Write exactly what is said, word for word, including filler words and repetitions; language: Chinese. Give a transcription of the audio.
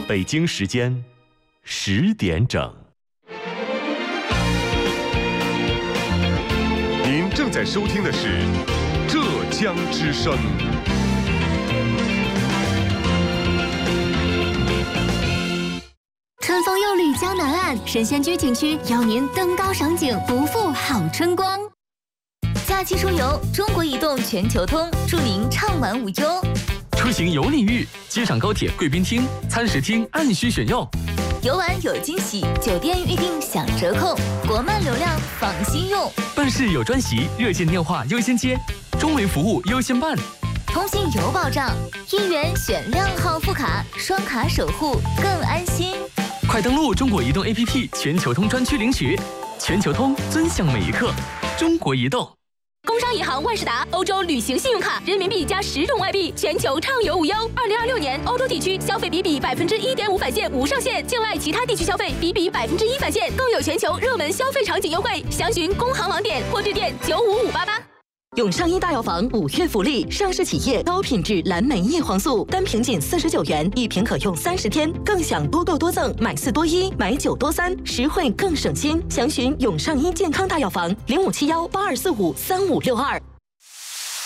北京时间十点整。 您正在收听的是浙江之声。 春风又绿江南岸，神仙居景区邀您登高赏景，不负好春光。假期出游，中国移动全球通，祝您畅玩无忧。 出行有礼遇，机场高铁贵宾厅、餐食厅按需选用。 游玩有惊喜，酒店预订享折扣，国漫流量放心用。 办事有专席，热线电话优先接，中维服务优先办。 通信有保障，一元选靓号副卡，双卡守护更安心。 快登录中国移动 A P P 全球通专区领取，全球通尊享每一刻。中国移动。 工商银行万事达欧洲旅行信用卡，人民币加十种外币，全球畅游无忧。二零二六年欧洲地区消费比比百分之一点五返现无上限，境外其他地区消费比比百分之一返现，更有全球热门消费场景优惠。详询工行网点或致电九五五八八。 永上一大药房五月福利，上市企业高品质蓝莓叶黄素，单瓶仅四十九元，一瓶可用三十天，更享多购多赠，买四多一，买九多三，实惠更省心。详询永上一健康大药房零五七幺八二四五三五六二。